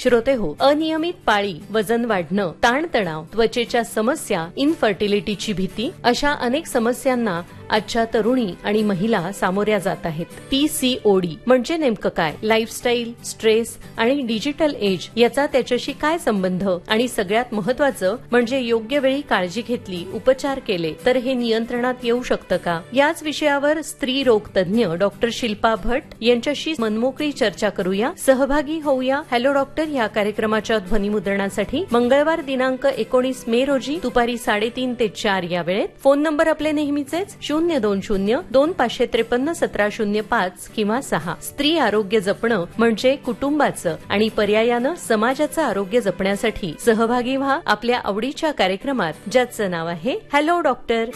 श्रोतेहो, अनियमित पाळी, वजन वाढणं, ताणतणाव, त्वचेच्या समस्या, इनफर्टिलिटीची भीती अशा अनेक समस्यांना आजच्या तरुणी आणि महिला सामोऱ्या जात आहेत. पीसीओडी म्हणजे नेमकं काय? लाईफस्टाईल, स्ट्रेस आणि डिजिटल एज याचा त्याच्याशी काय संबंध? आणि सगळ्यात महत्वाचं म्हणजे योग्य वेळी काळजी घेतली, उपचार केले तर हे नियंत्रणात येऊ शकतं का? याच विषयावर स्त्री रोग तज्ञ डॉक्टर शिल्पा भट्ट यांच्याशी मनमोकळी चर्चा करूया. सहभागी होऊया हॅलो डॉक्टर या कार्यक्रमाच्या ध्वनिमुद्रणासाठी मंगळवार दिनांक 19 मे रोजी दुपारी 3:30 ते 4 या वेळेत. फोन नंबर आपले नेहमीचेच 020-2553-1705 किंवा 6. स्त्री आरोग्य जपणं म्हणजे कुटुंबाचं आणि पर्यायानं समाजाचं आरोग्य जपण्यासाठी सहभागी व्हा आपल्या आवडीच्या कार्यक्रमात, ज्याचं नाव आहे हॅलो डॉक्टर.